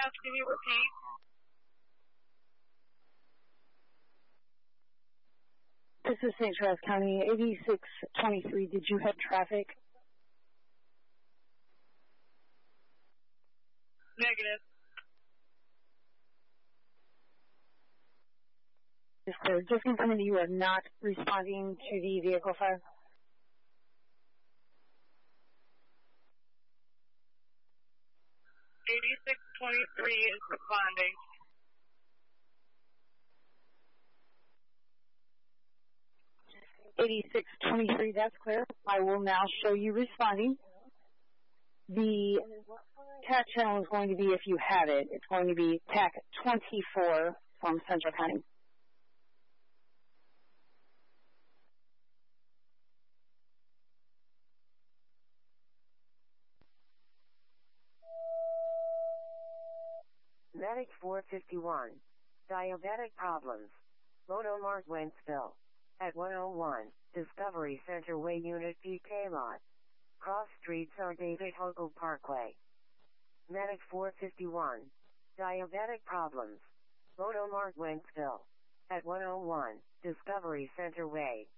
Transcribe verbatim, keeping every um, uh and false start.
ask, can you repeat? This is Saint Charles County, eighty-six twenty-three. Did you have traffic? Negative. Yes, sir. Just confirming that you are not responding to the vehicle fire. eighty-six twenty-three is responding. eighty-six twenty-three, that's clear. I will now show you responding. The T A C channel is going to be, if you have it, it's going to be T A C twenty-four from Central County. Medic four fifty-one. Diabetic problems. Monomart Wentzville. At one oh one, Discovery Center Way Unit P K Lot. Cross Streets are David Hogle Parkway. Medic four fifty-one. Diabetic problems. Monomart Wentzville. At one oh one, Discovery Center Way.